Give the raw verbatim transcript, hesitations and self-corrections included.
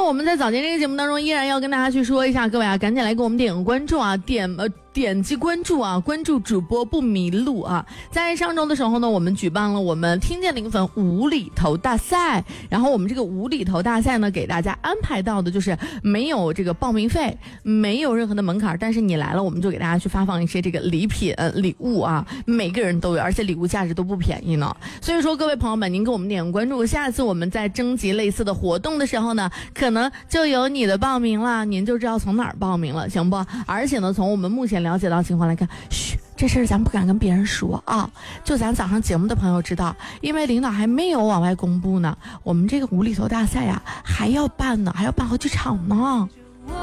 我们在早间这个节目当中依然要跟大家去说一下，各位啊，赶紧来给我们点个关注啊，点呃点击关注啊，关注主播不迷路啊。在上周的时候呢，我们举办了我们听见灵粉无厘头大赛，然后我们这个无厘头大赛呢，给大家安排到的就是没有这个报名费，没有任何的门槛，但是你来了，我们就给大家去发放一些这个礼品、呃、礼物啊，每个人都有，而且礼物价值都不便宜呢。所以说，各位朋友们，您给我们点个关注，下次我们在征集类似的活动的时候呢，可能就有你的报名了，您就知道从哪儿报名了，行不？而且呢，从我们目前了解到情况来看，嘘，这事儿咱不敢跟别人说啊，就咱早上节目的朋友知道，因为领导还没有往外公布呢。我们这个无厘头大赛呀、啊，还要办呢，还要办好几场呢。